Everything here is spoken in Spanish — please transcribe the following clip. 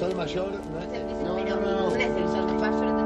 Sol mayor, No, no, no. No es el sol mayor.